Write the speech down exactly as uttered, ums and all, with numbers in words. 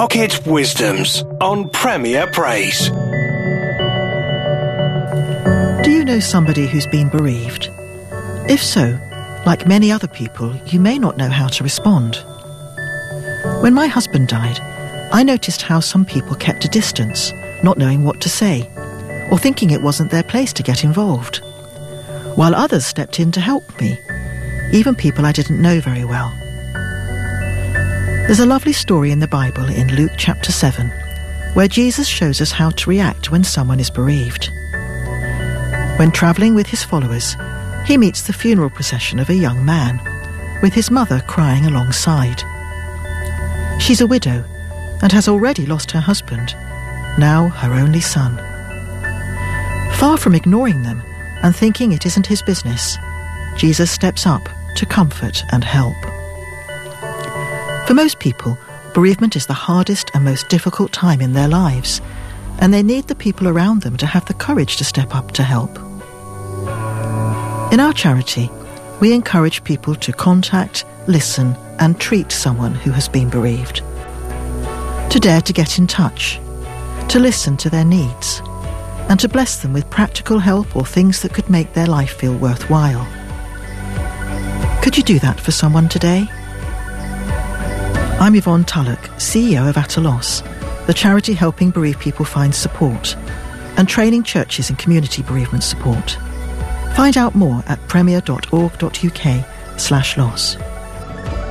Pocket Wisdoms on Premier Praise. Do you know somebody who's been bereaved? If so, like many other people, you may not know how to respond. When my husband died, I noticed how some people kept a distance, not knowing what to say, or thinking it wasn't their place to get involved, while others stepped in to help me, even people I didn't know very well. There's a lovely story in the Bible in Luke chapter seven, where Jesus shows us how to react when someone is bereaved. When travelling with his followers, he meets the funeral procession of a young man, with his mother crying alongside. She's a widow and has already lost her husband, now her only son. Far from ignoring them and thinking it isn't his business, Jesus steps up to comfort and help. For most people, bereavement is the hardest and most difficult time in their lives, and they need the people around them to have the courage to step up to help. In our charity, we encourage people to contact, listen, and treat someone who has been bereaved. To dare to get in touch, to listen to their needs, and to bless them with practical help or things that could make their life feel worthwhile. Could you do that for someone today? I'm Yvonne Tullock, C E O of At a Loss, the charity helping bereaved people find support and training churches in community bereavement support. Find out more at premier dot org dot uk slash loss.